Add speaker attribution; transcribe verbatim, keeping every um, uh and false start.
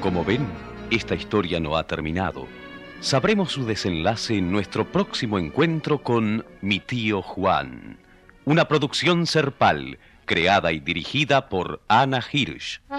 Speaker 1: Como ven, esta historia no ha terminado. Sabremos su desenlace en nuestro próximo encuentro con Mi tío Juan. Una producción Serpal, creada y dirigida por Ana Hirsch.